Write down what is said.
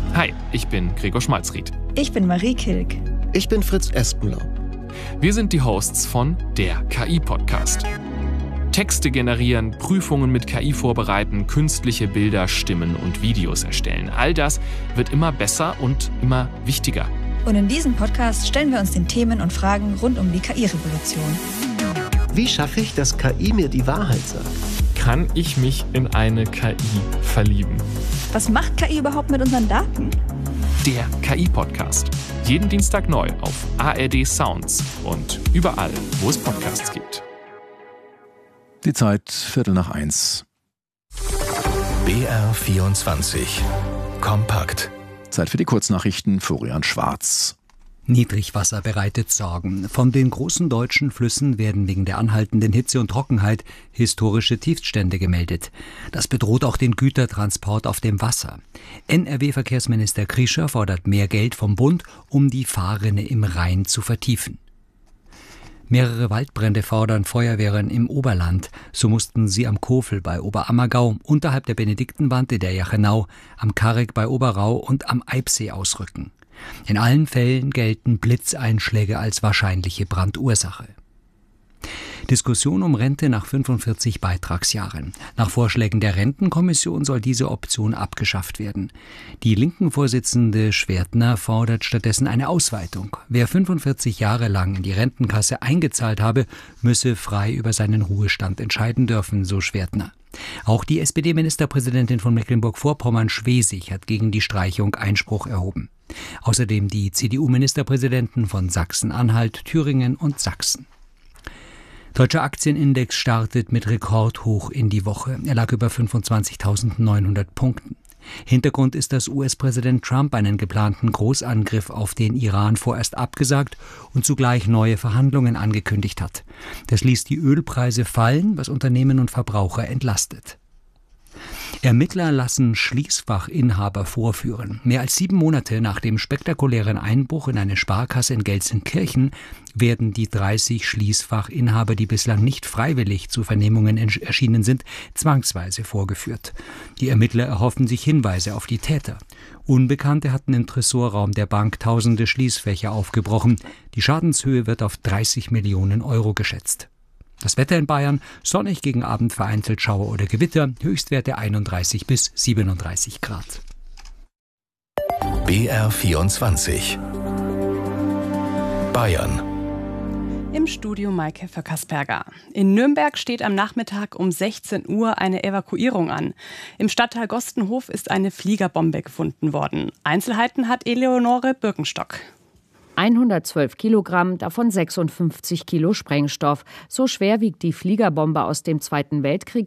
Hi, ich bin Gregor Schmalzried. Ich bin Marie Kilk. Ich bin Fritz Espenlaub. Wir sind die Hosts von der KI-Podcast. Texte generieren, Prüfungen mit KI vorbereiten, künstliche Bilder, Stimmen und Videos erstellen. All das wird immer besser und immer wichtiger. Und in diesem Podcast stellen wir uns den Themen und Fragen rund um die KI-Revolution. Wie schaffe ich, dass KI mir die Wahrheit sagt? Kann ich mich in eine KI verlieben? Was macht KI überhaupt mit unseren Daten? Der KI-Podcast. Jeden Dienstag neu auf ARD Sounds und überall, wo es Podcasts gibt. Die Zeit 1:15. BR24 Kompakt. Zeit für die Kurznachrichten. Florian Schwarz. Niedrigwasser bereitet Sorgen. Von den großen deutschen Flüssen werden wegen der anhaltenden Hitze und Trockenheit historische Tiefststände gemeldet. Das bedroht auch den Gütertransport auf dem Wasser. NRW-Verkehrsminister Krischer fordert mehr Geld vom Bund, um die Fahrrinne im Rhein zu vertiefen. Mehrere Waldbrände fordern Feuerwehren im Oberland. So mussten sie am Kofel bei Oberammergau, unterhalb der Benediktenwand in der Jachenau, am Karrig bei Oberrau und am Eibsee ausrücken. In allen Fällen gelten Blitzeinschläge als wahrscheinliche Brandursache. Diskussion um Rente nach 45 Beitragsjahren. Nach Vorschlägen der Rentenkommission soll diese Option abgeschafft werden. Die Linken-Vorsitzende Schwertner fordert stattdessen eine Ausweitung. Wer 45 Jahre lang in die Rentenkasse eingezahlt habe, müsse frei über seinen Ruhestand entscheiden dürfen, so Schwertner. Auch die SPD-Ministerpräsidentin von Mecklenburg-Vorpommern, Schwesig, hat gegen die Streichung Einspruch erhoben. Außerdem die CDU-Ministerpräsidenten von Sachsen-Anhalt, Thüringen und Sachsen. Deutscher Aktienindex startet mit Rekordhoch in die Woche. Er lag über 25.900 Punkten. Hintergrund ist, dass US-Präsident Trump einen geplanten Großangriff auf den Iran vorerst abgesagt und zugleich neue Verhandlungen angekündigt hat. Das ließ die Ölpreise fallen, was Unternehmen und Verbraucher entlastet. Ermittler lassen Schließfachinhaber vorführen. Mehr als 7 Monate nach dem spektakulären Einbruch in eine Sparkasse in Gelsenkirchen werden die 30 Schließfachinhaber, die bislang nicht freiwillig zu Vernehmungen erschienen sind, zwangsweise vorgeführt. Die Ermittler erhoffen sich Hinweise auf die Täter. Unbekannte hatten im Tresorraum der Bank tausende Schließfächer aufgebrochen. Die Schadenshöhe wird auf 30 Millionen Euro geschätzt. Das Wetter in Bayern: sonnig, gegen Abend vereinzelt Schauer oder Gewitter, Höchstwerte 31 bis 37 Grad. BR24 Bayern. Im Studio Maike Föckersberger. In Nürnberg steht am Nachmittag um 16 Uhr eine Evakuierung an. Im Stadtteil Gostenhof ist eine Fliegerbombe gefunden worden. Einzelheiten hat Eleonore Birkenstock. 112 Kilogramm, davon 56 Kilo Sprengstoff. So schwer wiegt die Fliegerbombe aus dem Zweiten Weltkrieg,